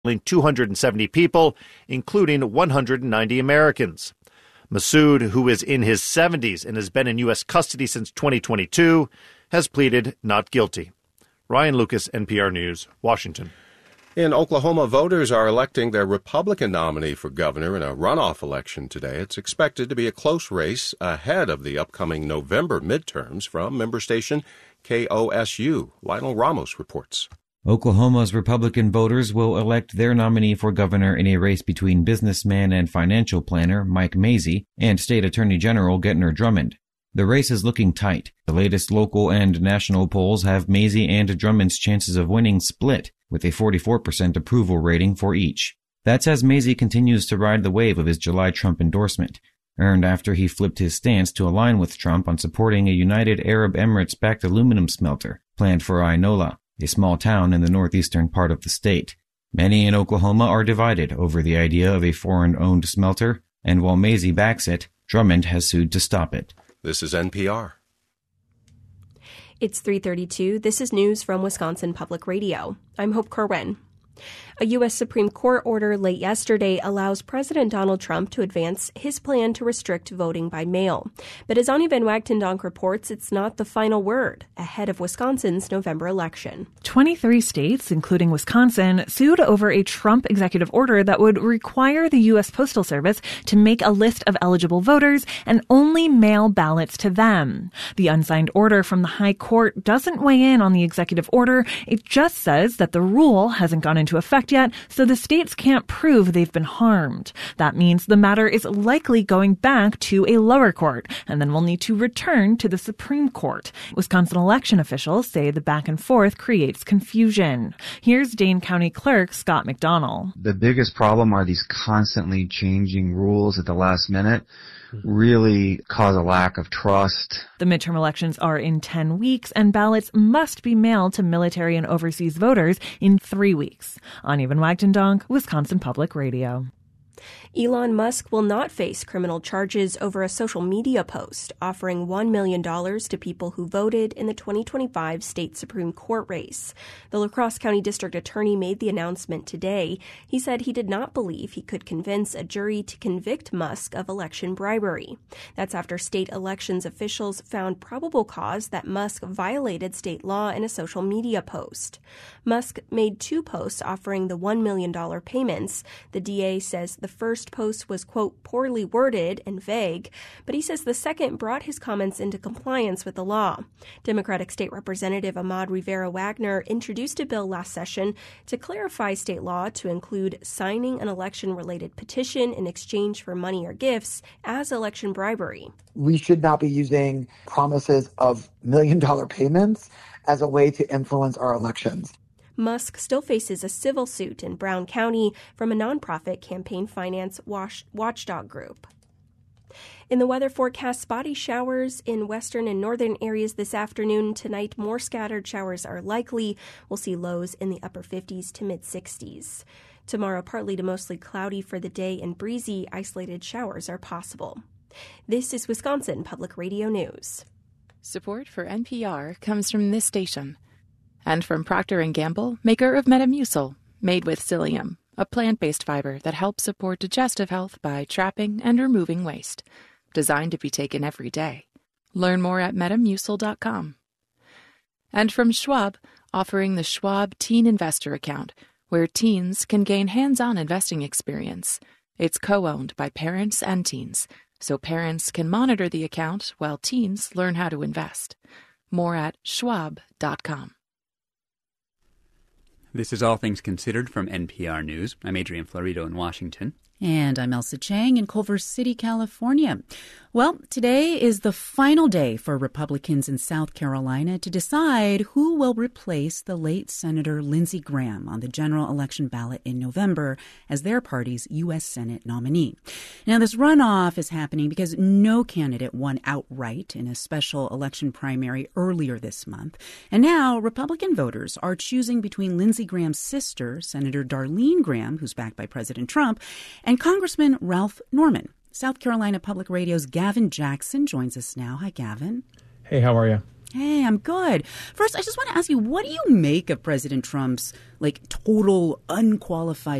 270 people, including 190 Americans. Massoud, who is in his 70s and has been in U.S. custody since 2022, has pleaded not guilty. Ryan Lucas, NPR News, Washington. In Oklahoma, voters are electing their Republican nominee for governor in a runoff election today. It's expected to be a close race ahead of the upcoming November midterms. From member station KOSU, Lionel Ramos reports. Oklahoma's Republican voters will elect their nominee for governor in a race between businessman and financial planner Mike Mazzei and State Attorney General Gentner Drummond. The race is looking tight. The latest local and national polls have Mazzei and Drummond's chances of winning split, with a 44% approval rating for each. That's as Mazzei continues to ride the wave of his July Trump endorsement, earned after he flipped his stance to align with Trump on supporting a United Arab Emirates-backed aluminum smelter planned for Ainola, a small town in the northeastern part of the state. Many in Oklahoma are divided over the idea of a foreign-owned smelter, and while Mazzei backs it, Drummond has sued to stop it. This is NPR. It's 3:32. This is news from Wisconsin Public Radio. I'm Hope Kerwin. A U.S. Supreme Court order late yesterday allows President Donald Trump to advance his plan to restrict voting by mail. But as Anya Van Wagtendonk reports, it's not the final word ahead of Wisconsin's November election. 23 states, including Wisconsin, sued over a Trump executive order that would require the U.S. Postal Service to make a list of eligible voters and only mail ballots to them. The unsigned order from the High Court doesn't weigh in on the executive order. It just says that the rule hasn't gone into effect yet, so the states can't prove they've been harmed. That means the matter is likely going back to a lower court, and then we'll need to return to the Supreme Court. Wisconsin election officials say the back and forth creates confusion. Here's Dane County Clerk Scott McDonnell. The biggest problem are these constantly changing rules at the last minute. Really cause a lack of trust. The midterm elections are in 10 weeks, and ballots must be mailed to military and overseas voters in 3 weeks. Anya Van Wagtendonk, Wisconsin Public Radio. Elon Musk will not face criminal charges over a social media post offering $1 million to people who voted in the 2025 state Supreme Court race. The La Crosse County District Attorney made the announcement today. He said he did not believe he could convince a jury to convict Musk of election bribery. That's after state elections officials found probable cause that Musk violated state law in a social media post. Musk made 2 posts offering the $1 million payments. The DA says the first post was, quote, poorly worded and vague, but he says the second brought his comments into compliance with the law. Democratic State Representative Ahmad Rivera-Wagner introduced a bill last session to clarify state law to include signing an election-related petition in exchange for money or gifts as election bribery. We should not be using promises of $1 million payments as a way to influence our elections. Musk still faces a civil suit in Brown County from a nonprofit campaign finance watchdog group. In the weather forecast, spotty showers in western and northern areas this afternoon. Tonight, more scattered showers are likely. We'll see lows in the upper 50s to mid-60s. Tomorrow, partly to mostly cloudy for the day and breezy, isolated showers are possible. This is Wisconsin Public Radio News. Support for NPR comes from this station. And from Procter & Gamble, maker of Metamucil, made with psyllium, a plant-based fiber that helps support digestive health by trapping and removing waste. Designed to be taken every day. Learn more at Metamucil.com. And from Schwab, offering the Schwab Teen Investor Account, where teens can gain hands-on investing experience. It's co-owned by parents and teens, so parents can monitor the account while teens learn how to invest. More at Schwab.com. This is All Things Considered from NPR News. I'm Adrian Florido in Washington. And I'm Elsa Chang in Culver City, California. Well, today is the final day for Republicans in South Carolina to decide who will replace the late Senator Lindsey Graham on the general election ballot in November as their party's U.S. Senate nominee. Now, this runoff is happening because no candidate won outright in a special election primary earlier this month. And now Republican voters are choosing between Lindsey Graham's sister, Senator Darlene Graham, who's backed by President Trump, and Congressman Ralph Norman. South Carolina Public Radio's Gavin Jackson joins us now. Hi, Gavin. Hey, how are you? Hey, I'm good. First, I just want to ask you, what do you make of President Trump's total unqualified